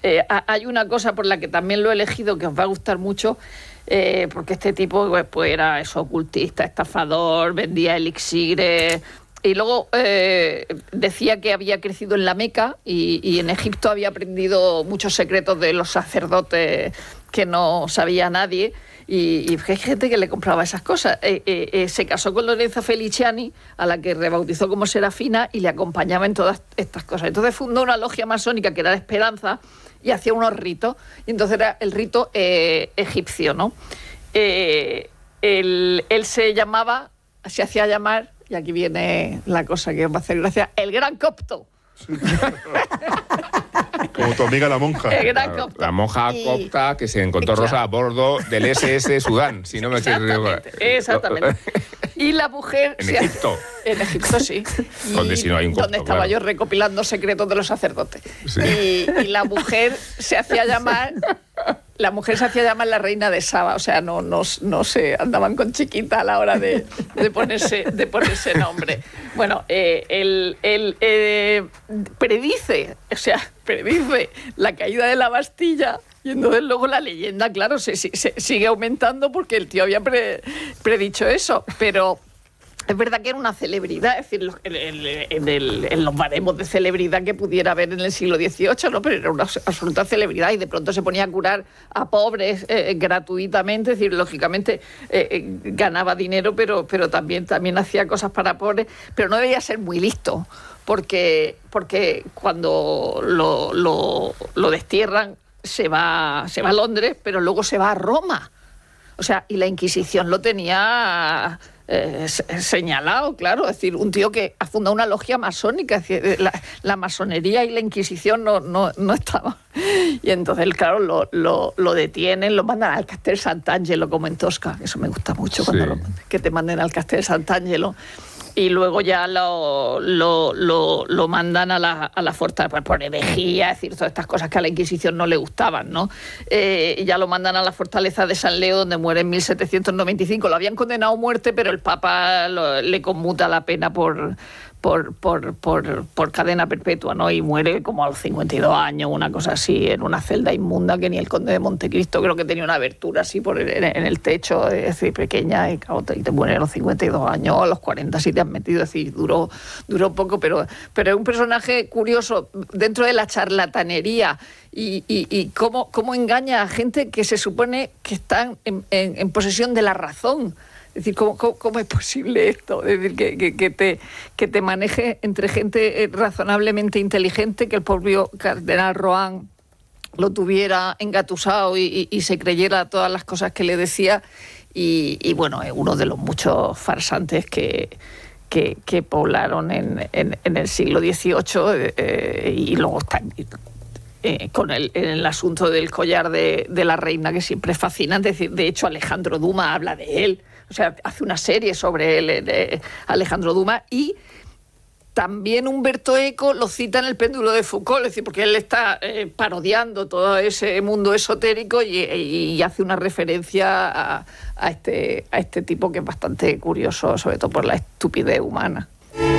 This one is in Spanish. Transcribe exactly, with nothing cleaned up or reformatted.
eh, hay una cosa por la que también lo he elegido que os va a gustar mucho, eh, porque este tipo pues, pues era eso, ocultista, estafador, vendía elixires. Y luego eh, decía que había crecido en la Meca y, y en Egipto había aprendido muchos secretos de los sacerdotes que no sabía nadie. Y, y hay gente que le compraba esas cosas. Eh, eh, eh, se casó con Lorenza Feliciani, a la que rebautizó como Serafina, y le acompañaba en todas estas cosas. Entonces fundó una logia masónica que era la Esperanza y hacía unos ritos. Y entonces era el rito eh, egipcio, ¿no? Eh, él, él se llamaba, se hacía llamar, y aquí viene la cosa que os va a hacer gracia, el Gran Copto. Como tu amiga la monja. Claro, la monja y... copta que se encontró Rosa a bordo del ese ese Sudán, si no me equivoco. Exactamente. Y la mujer... En Egipto. Ha... En Egipto, sí. Y donde si no hay un copto, donde estaba claro. yo recopilando secretos de los sacerdotes. Sí. Y, y la mujer se hacía llamar... La mujer se hacía llamar la reina de Saba, o sea, no, no, no se andaban con chiquita a la hora de, de, ponerse, de ponerse nombre. Bueno, eh, él, él eh, predice, o sea, predice la caída de la Bastilla y entonces luego la leyenda, claro, se, se, se sigue aumentando porque el tío había pre, predicho eso, pero... Es verdad que era una celebridad, es decir, en, en, en, el, en los baremos de celebridad que pudiera haber en el siglo dieciocho, ¿no? Pero era una absoluta celebridad y de pronto se ponía a curar a pobres eh, gratuitamente, es decir, lógicamente eh, eh, ganaba dinero, pero, pero también, también hacía cosas para pobres, pero no debía ser muy listo, porque, porque cuando lo, lo, lo destierran se va, se va a Londres, pero luego se va a Roma. O sea, y la Inquisición lo tenía... Eh, señalado, claro, es decir, un tío que ha fundado una logia masónica, es decir, la, la masonería y la Inquisición no, no, no estaban. Y entonces, claro, lo, lo, lo detienen, lo mandan al Castel Sant'Angelo, como en Tosca, eso me gusta mucho, sí. cuando lo, que te manden al Castel Sant'Angelo. Y luego ya lo, lo, lo, lo mandan a la, a la fortaleza por herejía, es decir, todas estas cosas que a la Inquisición no le gustaban, ¿no? Eh, y ya lo mandan a la fortaleza de San Leo, donde muere en mil setecientos noventa y cinco. Lo habían condenado a muerte, pero el Papa lo, le conmuta la pena por, por, por, por, por cadena perpetua, ¿no? Y muere como a los cincuenta y dos años, una cosa así, en una celda inmunda que ni el conde de Montecristo, creo que tenía una abertura así por el, en el techo, es decir, pequeña, y, claro, y te muere a los cincuenta y dos años, a los cuarenta si te has metido, es decir, duró, duró poco, pero, pero es un personaje curioso dentro de la charlatanería y, y, y cómo, cómo engaña a gente que se supone que están en, en, en posesión de la razón. Es decir, ¿cómo, cómo, cómo es posible esto? Es decir, que, que, que, te, que te maneje entre gente razonablemente inteligente, que el propio cardenal Rohan lo tuviera engatusado y, y, y se creyera todas las cosas que le decía. Y, y bueno, es uno de los muchos farsantes que, que, que poblaron en, en, en el siglo dieciocho eh, y luego están... Eh, con el, el asunto del collar de, de la reina, que siempre es fascinante. Es decir, de hecho, Alejandro Dumas habla de él. O sea, hace una serie sobre él, de Alejandro Dumas. Y también Humberto Eco lo cita en El péndulo de Foucault, es decir, porque él está eh, parodiando todo ese mundo esotérico y, y, y hace una referencia a, a, este, a este tipo que es bastante curioso, sobre todo por la estupidez humana.